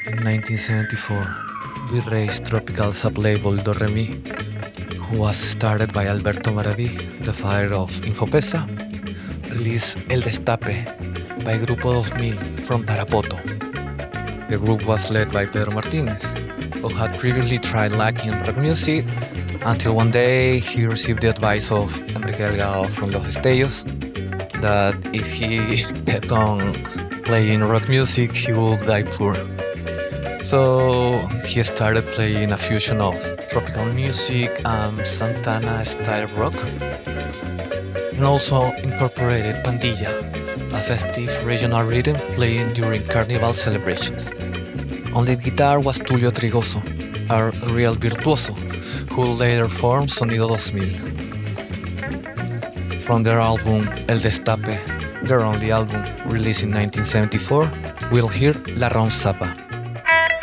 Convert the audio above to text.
In 1974, we raised tropical sub-label Do Re Mi, who was started by Alberto Maraví, the father of Infopesa, released El Destape by Grupo 2000 from Tarapoto. The group was led by Pedro Martinez, who had previously tried lacking rock music until one day he received the advice of Enrique Delgado from Los Destellos that if he kept on playing rock music, he would die poor. So he started playing a fusion of tropical music and Santana style rock, and also incorporated pandilla, a festive regional rhythm played during carnival celebrations. On lead guitar was Tulio Trigoso, a real virtuoso, who later formed Sonido 2000. From their album El Destape, their only album released in 1974, we'll hear La Ronzapa.